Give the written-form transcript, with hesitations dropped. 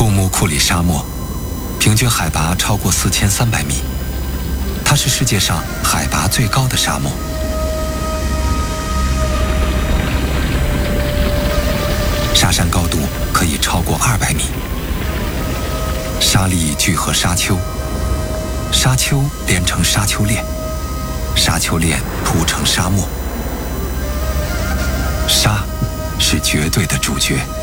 库木库里沙漠平均海拔超过4300米，它是世界上海拔最高的沙漠。沙山高度可以超过200米。沙砾聚合沙丘，沙丘连成沙丘链，沙丘链铺成沙漠。沙是绝对的主角。